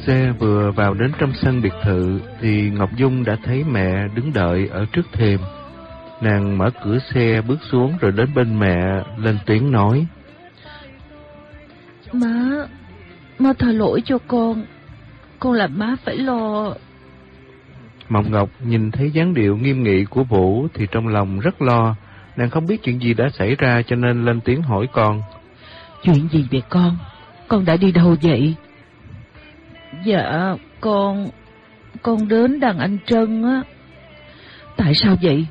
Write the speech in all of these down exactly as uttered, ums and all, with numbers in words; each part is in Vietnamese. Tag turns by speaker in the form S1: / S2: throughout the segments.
S1: Xe vừa vào đến trong sân biệt thự thì Ngọc Dung đã thấy mẹ đứng đợi ở trước thềm. Nàng mở cửa xe bước xuống rồi đến bên mẹ lên tiếng nói:
S2: Má, má tha lỗi cho con. Con làm má phải lo.
S1: Mộng Ngọc nhìn thấy dáng điệu nghiêm nghị của Vũ thì trong lòng rất lo. Nàng không biết chuyện gì đã xảy ra cho nên lên tiếng hỏi con:
S3: Chuyện gì vậy con? Con đã đi đâu vậy?
S2: Dạ, con... Con đến đằng anh Trân á.
S3: Tại sao vậy?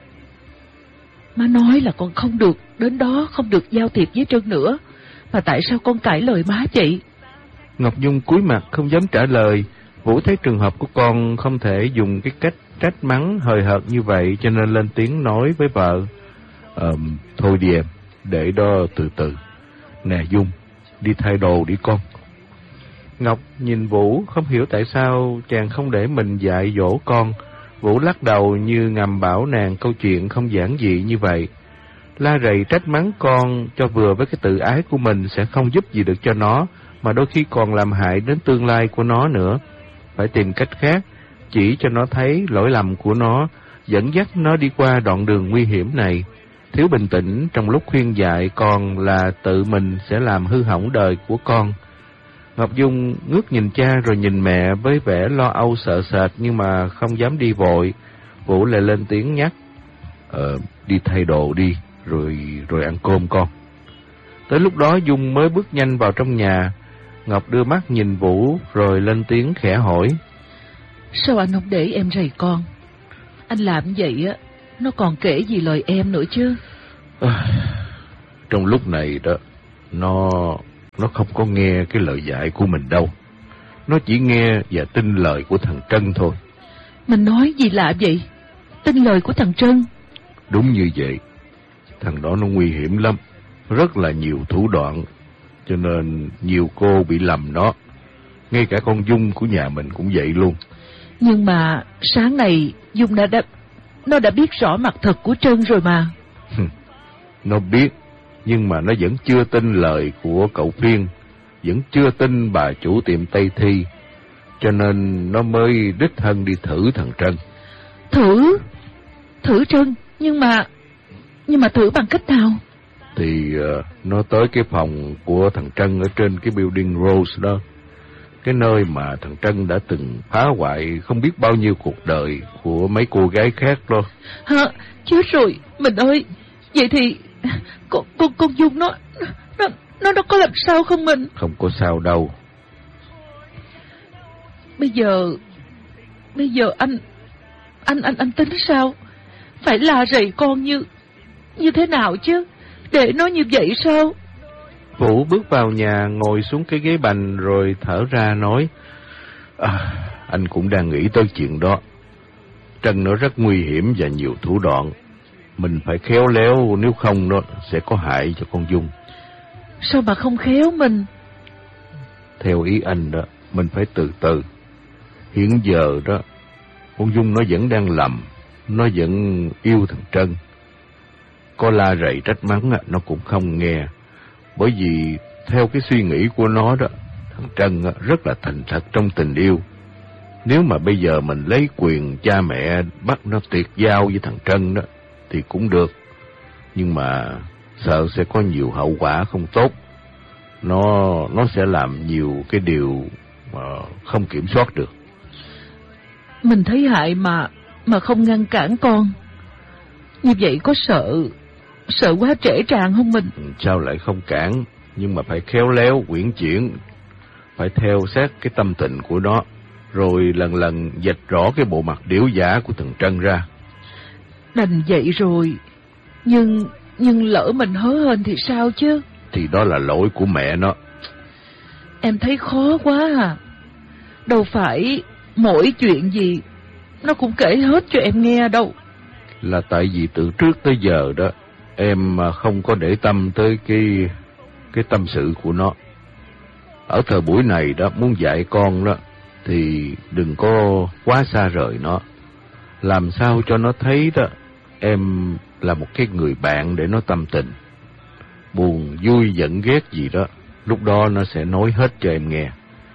S3: Má nói là con không được đến đó, không được giao thiệp với Trân nữa. Mà tại sao con cãi lời má vậy?
S1: Ngọc Dung cúi mặt không dám trả lời. Vũ thấy trường hợp của con không thể dùng cái cách trách mắng hời hợt như vậy cho nên lên tiếng nói với vợ: Ờ, thôi đi em, để đó từ từ. Nè Dung, đi thay đồ đi con. Ngọc nhìn Vũ không hiểu tại sao chàng không để mình dạy dỗ con. Vũ lắc đầu như ngầm bảo nàng câu chuyện không giản dị như vậy. La rầy trách mắng con cho vừa với cái tự ái của mình sẽ không giúp gì được cho nó, mà đôi khi còn làm hại đến tương lai của nó nữa. Phải tìm cách khác, chỉ cho nó thấy lỗi lầm của nó, dẫn dắt nó đi qua đoạn đường nguy hiểm này. Thiếu bình tĩnh trong lúc khuyên dạy con là tự mình sẽ làm hư hỏng đời của con. Ngọc Dung ngước nhìn cha rồi nhìn mẹ với vẻ lo âu sợ sệt nhưng mà không dám đi vội. Vũ lại lên tiếng nhắc: Ờ, đi thay đồ đi, rồi rồi ăn cơm con. Tới lúc đó Dung mới bước nhanh vào trong nhà. Ngọc đưa mắt nhìn Vũ rồi lên tiếng khẽ hỏi:
S3: Sao anh không để em rầy con? Anh làm vậy á, nó còn kể gì lời em nữa chứ.
S1: À, trong lúc này đó, nó nó không có nghe cái lời dạy của mình đâu. Nó chỉ nghe và tin lời của thằng Trân thôi.
S3: Mình nói gì lạ vậy? Tin lời của thằng Trân?
S1: Đúng như vậy. Thằng đó nó nguy hiểm lắm, rất là nhiều thủ đoạn, cho nên nhiều cô bị lầm nó. Ngay cả con Dung của nhà mình cũng vậy luôn.
S3: Nhưng mà sáng nay Dung đã, đã nó đã biết rõ mặt thật của Trân rồi mà.
S1: Nó biết, nhưng mà nó vẫn chưa tin lời của cậu Phiên, vẫn chưa tin bà chủ tiệm Tây Thi, cho nên nó mới đích thân đi thử thằng Trân.
S3: Thử? Thử Trân? Nhưng mà... Nhưng mà thử bằng cách nào?
S1: Thì uh, nó tới cái phòng của thằng Trân ở trên cái building Rose đó. Cái nơi mà thằng Trân đã từng phá hoại không biết bao nhiêu cuộc đời của mấy cô gái khác đó.
S3: Hả? Chết rồi, mình ơi. Vậy thì con, con, con Dung nó, nó, nó, nó có làm sao không mình?
S1: Không có sao đâu.
S3: Bây giờ, bây giờ anh, anh, anh, anh tính sao? Phải la rầy con như, như thế nào chứ? Để nó như vậy sao?
S1: Vũ bước vào nhà, ngồi xuống cái ghế bành rồi thở ra nói: à, anh cũng đang nghĩ tới chuyện đó. Trân nó rất nguy hiểm và nhiều thủ đoạn. Mình phải khéo léo, nếu không nó sẽ có hại cho con Dung.
S3: Sao mà không khéo mình?
S1: Theo ý anh đó, mình phải từ từ. Hiện giờ đó, con Dung nó vẫn đang lầm, nó vẫn yêu thằng Trân. Có la rầy trách mắng nó cũng không nghe. Bởi vì theo cái suy nghĩ của nó đó, thằng Trân rất là thành thật trong tình yêu. Nếu mà bây giờ mình lấy quyền cha mẹ bắt nó tuyệt giao với thằng Trân đó thì cũng được, nhưng mà sợ sẽ có nhiều hậu quả không tốt. Nó nó sẽ làm nhiều cái điều mà không kiểm soát được.
S3: Mình thấy hại mà mà không ngăn cản con. Như vậy có sợ sợ quá trễ tràn không mình?
S1: Sao lại không cản, nhưng mà phải khéo léo uyển chuyển, phải theo sát cái tâm tình của nó, rồi lần lần vạch rõ cái bộ mặt điểu giả của thằng Trân ra.
S3: Đành vậy rồi, nhưng nhưng lỡ mình hớ hênh thì sao chứ?
S1: Thì đó là lỗi của mẹ nó.
S3: Em thấy khó quá à. Đâu phải mỗi chuyện gì nó cũng kể hết cho em nghe đâu.
S1: Là tại vì từ trước tới giờ đó em không có để tâm tới cái cái tâm sự của nó. Ở thời buổi này đó, muốn dạy con đó thì đừng có quá xa rời nó. Làm sao cho nó thấy đó em là một cái người bạn để nó tâm tình. Buồn, vui, giận, ghét gì đó, lúc đó nó sẽ nói hết cho em nghe.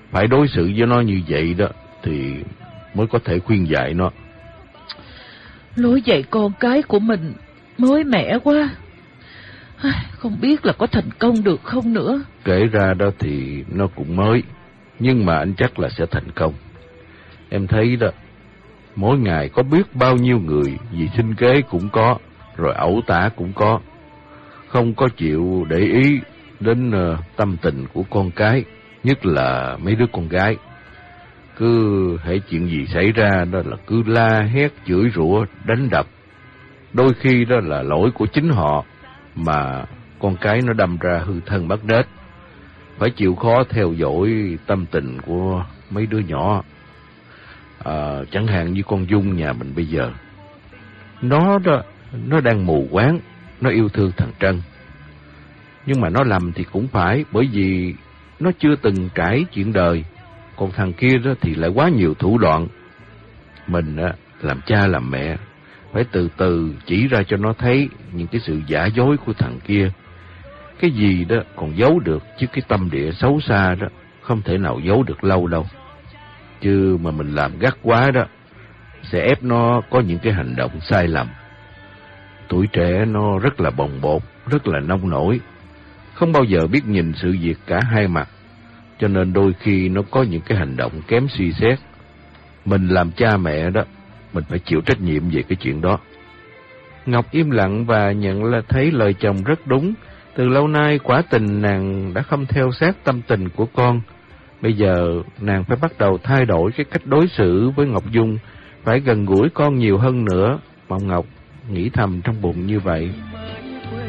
S1: phải đối xử với nó như vậy đó thì mới có thể khuyên dạy nó.
S2: Lối dạy con cái của mình mới mẻ quá, không biết là có thành công được không nữa.
S1: Kể ra đó thì nó cũng mới, nhưng mà anh chắc là sẽ thành công. Em thấy đó, mỗi ngày có biết bao nhiêu người vì sinh kế cũng có, rồi ẩu tả cũng có, không có chịu để ý đến uh, tâm tình của con cái, nhất là mấy đứa con gái. Cứ hễ chuyện gì xảy ra đó là cứ la hét, chửi rủa, đánh đập. Đôi khi đó là lỗi của chính họ, mà con cái nó đâm ra hư thân mất nết. Phải chịu khó theo dõi tâm tình của mấy đứa nhỏ. À, chẳng hạn như con Dung nhà mình bây giờ. Nó đó, nó đang mù quáng, nó yêu thương thằng Trân. Nhưng mà nó lầm thì cũng phải, bởi vì nó chưa từng trải chuyện đời. Còn thằng kia đó thì lại quá nhiều thủ đoạn. Mình á, làm cha làm mẹ phải từ từ chỉ ra cho nó thấy những cái sự giả dối của thằng kia. Cái gì đó còn giấu được, chứ cái tâm địa xấu xa đó không thể nào giấu được lâu đâu. Chứ mà mình làm gắt quá đó sẽ ép nó có những cái hành động sai lầm. Tuổi trẻ nó rất là bồng bột, rất là nông nổi, không bao giờ biết nhìn sự việc cả hai mặt, cho nên đôi khi nó có những cái hành động kém suy xét. Mình làm cha mẹ đó, mình phải chịu trách nhiệm về cái chuyện đó. Ngọc im lặng và nhận là thấy lời chồng rất đúng. Từ lâu nay quả tình nàng đã không theo sát tâm tình của con. Bây giờ nàng phải bắt đầu thay đổi cái cách đối xử với Ngọc Dung, phải gần gũi con nhiều hơn nữa. Mộng Ngọc nghĩ thầm trong bụng như vậy.